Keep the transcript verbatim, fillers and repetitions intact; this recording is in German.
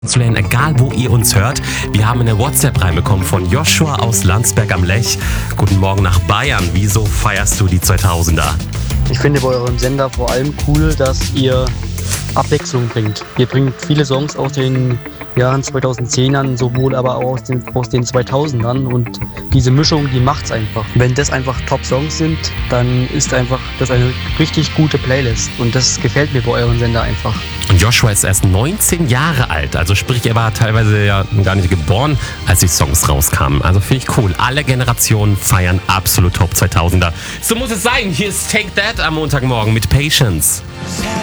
zu lernen, egal wo ihr uns hört. Wir haben eine WhatsApp reinbekommen von Joshua aus Landsberg am Lech. Guten Morgen nach Bayern. Wieso feierst du die zweitausender? Ich finde bei eurem Sender vor allem cool, dass ihr Abwechslung bringt. Ihr bringt viele Songs aus den Jahren zweitausendzehnern, sowohl aber auch aus den, aus den zweitausendern, und diese Mischung, die macht's einfach. Wenn das einfach Top-Songs sind, dann ist einfach das eine richtig gute Playlist, und das gefällt mir bei eurem Sender einfach. Und Joshua ist erst neunzehn Jahre alt, also sprich, er war teilweise ja gar nicht geboren, als die Songs rauskamen. Also finde ich cool. Alle Generationen feiern absolut Top zweitausender. So muss es sein. Hier ist Take That am Montagmorgen mit Patience.